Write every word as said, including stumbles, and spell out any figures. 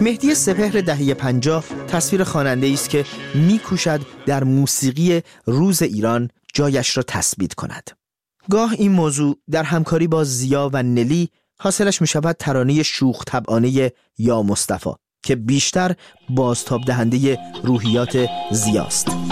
مهدی سپهر دهه پنجاه تصویر خواننده‌ای است که می‌کوشد در موسیقی روز ایران جایش را تثبیت کند. گاه این موضوع در همکاری با زیا و نلی حاصلش می‌شود ترانه شوخ طبعانه یا مصطفی که بیشتر بازتاب دهنده روحیات زیاست.